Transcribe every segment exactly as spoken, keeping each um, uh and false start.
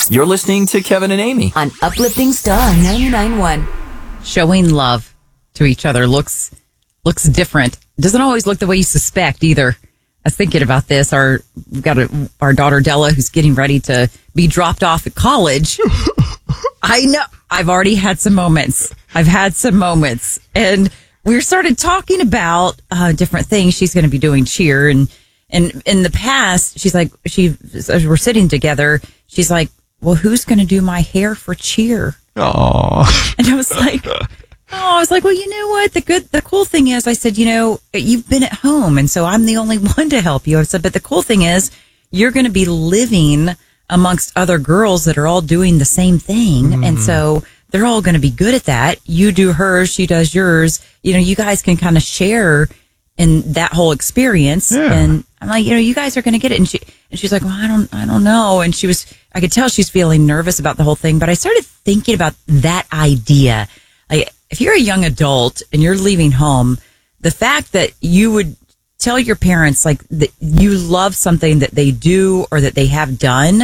You're listening to Kevin and Amy on Uplifting Star ninety-nine point one. Showing love to each other looks looks different. Doesn't always look the way you suspect either. I was thinking about this. Our we've got a, our daughter Della, who's getting ready to be dropped off at college. I know. I've already had some moments. I've had some moments, and we started talking about uh, different things. She's going to be doing cheer, and and in the past, she's like, she as we're sitting together, she's like, well, who's going to do my hair for cheer? Oh, and I was like, oh, I was like, well, you know what? The good, the cool thing is, I said, you know, you've been at home, and so I'm the only one to help you. I said, but the cool thing is, you're going to be living amongst other girls that are all doing the same thing, mm. and so they're all going to be good at that. You do hers, she does yours. You know, you guys can kind of share in that whole experience. Yeah. And I'm like, you know, you guys are going to get it. And she, and she's like, well, I don't, I don't know. And she was, I could tell she's feeling nervous about the whole thing, but I started thinking about that idea. Like, if you're a young adult and you're leaving home, the fact that you would tell your parents like that you love something that they do or that they have done.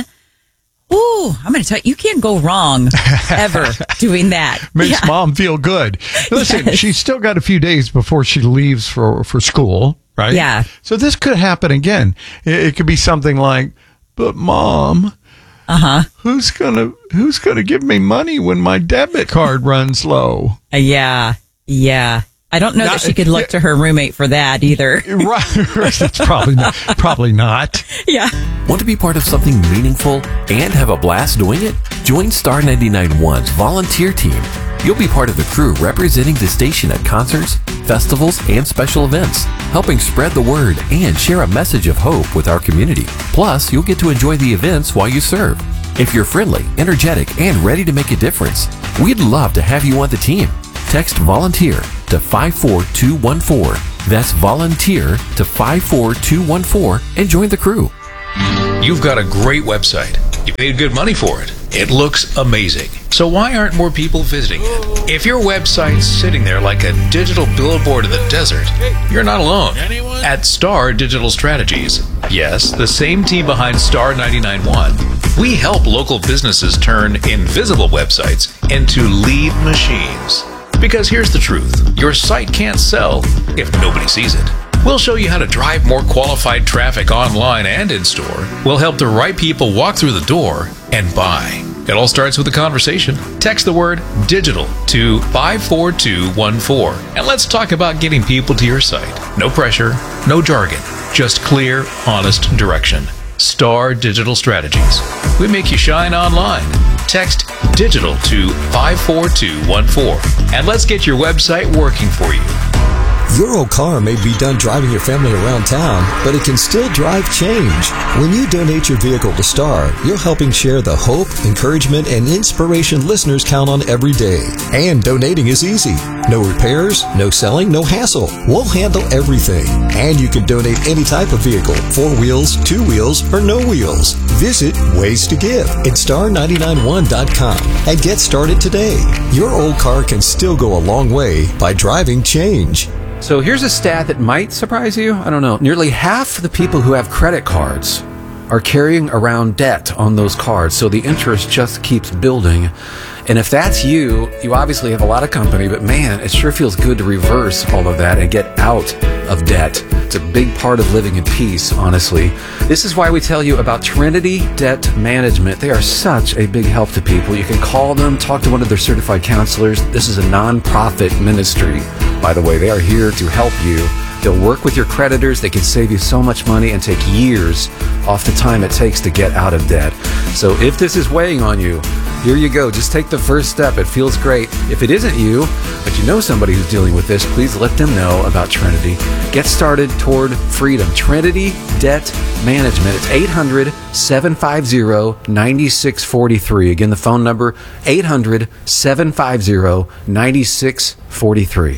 Ooh, I'm going to tell you, you can't go wrong ever doing that. Makes yeah. mom feel good. Listen, Yes. she's still got a few days before she leaves for, for school, right? Yeah. So this could happen again. It, it could be something like, but mom, Uh-huh. who's gonna who's gonna give me money when my debit card runs low? Uh, yeah. Yeah. I don't know Not- that she could look to her roommate for that either. Right. That's probably not, probably not. Yeah. Want to be part of something meaningful and have a blast doing it? Join Star ninety-nine point one's volunteer team. You'll be part of the crew representing the station at concerts, festivals, and special events, helping spread the word and share a message of hope with our community. Plus, you'll get to enjoy the events while you serve. If you're friendly, energetic, and ready to make a difference, we'd love to have you on the team. Text volunteer to five four two one four. That's volunteer to five four two one four and join the crew. You've got a great website. You paid good money for it. It looks amazing. So why aren't more people visiting it? If your website's sitting there like a digital billboard in the desert, you're not alone. At Star Digital Strategies, yes, the same team behind Star ninety-nine point one, we help local businesses turn invisible websites into lead machines. Because here's the truth, your site can't sell if nobody sees it. We'll show you how to drive more qualified traffic online and in-store. We'll help the right people walk through the door and buy. It all starts with a conversation. Text the word digital to five four two one four and let's talk about getting people to your site. No pressure, no jargon, just clear, honest direction. Star Digital Strategies. We make you shine online. Text digital to five four two one four and let's get your website working for you. Your old car may be done driving your family around town, but it can still drive change. When you donate your vehicle to Star, you're helping share the hope, encouragement, and inspiration listeners count on every day. And donating is easy. No repairs, no selling, no hassle. We'll handle everything. And you can donate any type of vehicle, four wheels, two wheels, or no wheels. Visit Ways to Give at star ninety-nine point one dot com and get started today. Your old car can still go a long way by driving change. So here's a stat that might surprise you. I don't know. Nearly half the people who have credit cards are carrying around debt on those cards. So the interest just keeps building. And if that's you, you obviously have a lot of company, but man, it sure feels good to reverse all of that and get out of debt. It's a big part of living in peace, honestly. This is why we tell you about Trinity Debt Management. They are such a big help to people. You can call them, talk to one of their certified counselors. This is a non-profit ministry, by the way. They are here to help you. They'll work with your creditors. They can save you so much money and take years off the time it takes to get out of debt. So if this is weighing on you, here you go. Just take the first step. It feels great. If it isn't you, but you know somebody who's dealing with this, please let them know about Trinity. Get started toward freedom. Trinity Debt Management. It's eight hundred, seven five zero, nine six four three. Again, the phone number, eight hundred, seven five zero, nine six four three.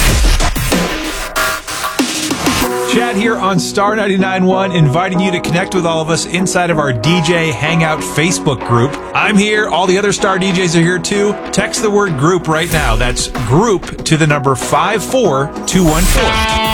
Chad here on Star ninety-nine point one, inviting you to connect with all of us inside of our D J Hangout Facebook group. I'm here. All the other Star D Js are here too. Text the word group right now. That's group to the number five four two one four.